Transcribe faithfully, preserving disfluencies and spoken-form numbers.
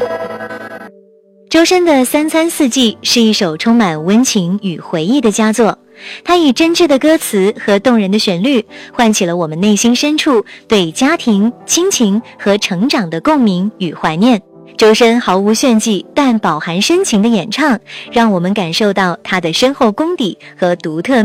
周深的《三餐四季》是一首充满温情与回忆的佳作，它以真挚的歌词和动人的旋律，唤起了我们内心深处对家庭、亲情和成长的共鸣与怀念。周深毫无炫技但饱含深情的演唱，让我们感受到他的深厚功底和独特